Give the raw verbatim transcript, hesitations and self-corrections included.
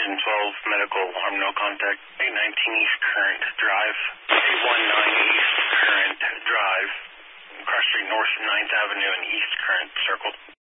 engine twelve, medical, arm no contact, eight nineteen East Current Drive, eight nineteen East Current Drive, Cross Street North ninth Avenue and East Current Circle.